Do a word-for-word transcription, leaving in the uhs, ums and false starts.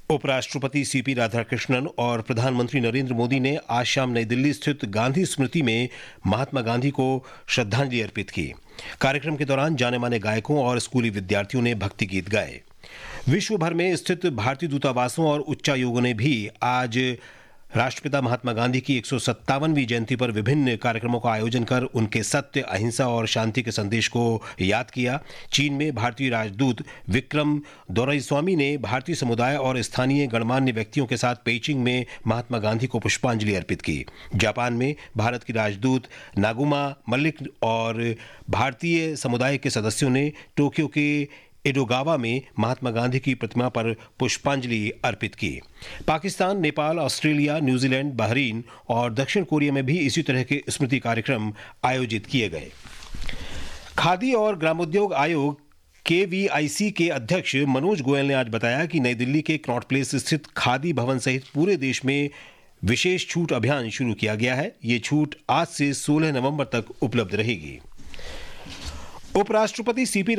उपराष्ट्रपति सीपी राधाकृष्णन और प्रधानमंत्री नरेंद्र मोदी ने आज शाम नई दिल्ली स्थित गांधी स्मृति में महात्मा गांधी को श्रद्धांजलि अर्पित की। कार्यक्रम के दौरान जाने माने गायकों और स्कूली विद्यार्थियों ने भक्ति गीत गाए। विश्व भर में स्थित भारतीय दूतावासों और उच्चायोगों ने भी आज राष्ट्रपिता महात्मा गांधी की एक सौ सत्तावनवीं जयंती पर विभिन्न कार्यक्रमों का आयोजन कर उनके सत्य, अहिंसा और शांति के संदेश को याद किया। चीन में भारतीय राजदूत विक्रम दोरईस्वामी ने भारतीय समुदाय और स्थानीय गणमान्य व्यक्तियों के साथ पेइचिंग में महात्मा गांधी को पुष्पांजलि अर्पित की। जापान में भारत की राजदूत नागुमा मल्लिक और भारतीय समुदाय के सदस्यों ने टोक्यो के एडोगावा में महात्मा गांधी की प्रतिमा पर पुष्पांजलि अर्पित की। Pakistan, Nepal, Australia, New Zealand, Bahrain और दक्षिण कोरिया में भी इसी तरह के स्मृति कार्यक्रम आयोजित किए गए। खादी और ग्रामोद्योग आयोग के वी आई सी के अध्यक्ष मनोज गोयल ने आज बताया कि नई दिल्ली के कनॉट प्लेस स्थित खादी भवन सहित पूरे देश में विशेष छूट अभियान शुरू किया गया है। ये छूट आज से सोलह नवंबर तक उपलब्ध रहेगी। उपराष्ट्रपति सीपी